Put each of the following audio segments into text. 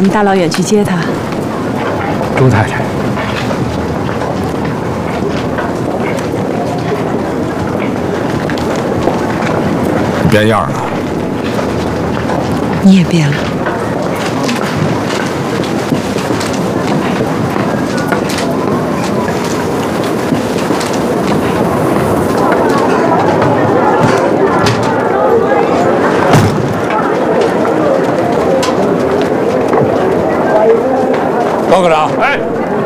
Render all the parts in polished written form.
们大老远去接他。 周太太，你变样了。 你也变了。 高科长， 哎，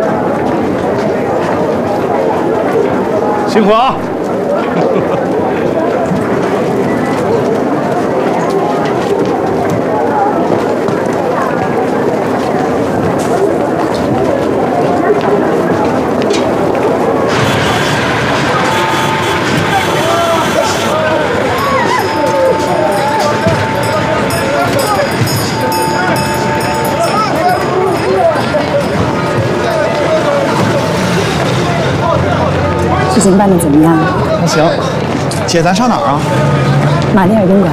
辛苦啊！ 事情办得怎么样？ 还行。姐，咱上哪儿啊？ 马迭尔宾馆。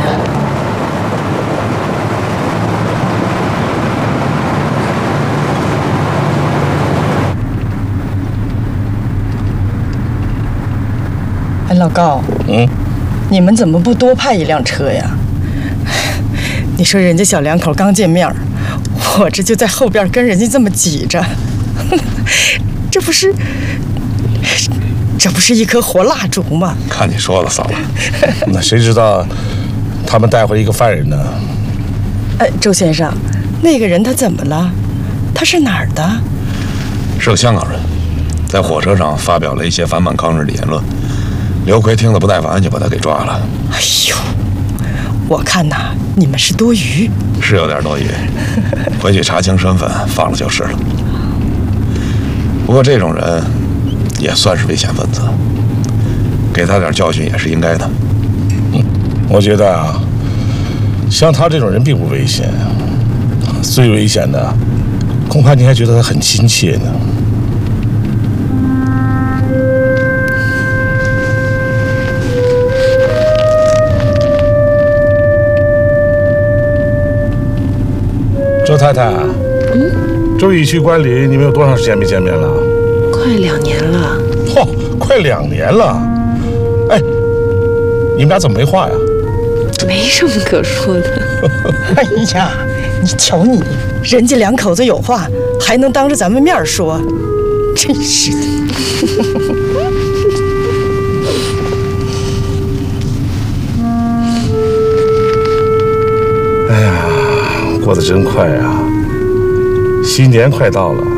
哎，老高，你们怎么不多派一辆车呀？你说人家小两口刚见面，我这就在后边跟人家这么挤着，这不是一颗活蜡烛吗？ 看你说了，嫂子。那谁知道他们带回一个犯人呢？ 周先生，那个人他怎么了？他是哪儿的？ 是个香港人，在火车上发表了一些反满抗日的言论。刘奎听了不耐烦，就把他给抓了。 哎呦，我看呐，你们是多余， 是有点多余。回去查清身份，放了就是了。不过这种人也算是危险分子，给他点教训也是应该的。我觉得啊，像他这种人并不危险，最危险的，恐怕你还觉得他很亲切呢。周太太，周乙去关里，你们有多长时间没见面了？ 快2年了。 嚯，快2年了！哎，你们俩怎么没话呀？ 没什么可说的。 哎呀，你瞧你，人家两口子有话，还能当着咱们面说，真是的。 哎呀，过得真快呀！新年快到了。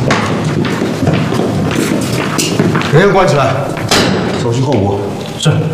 人员关起来，小心后补。 是。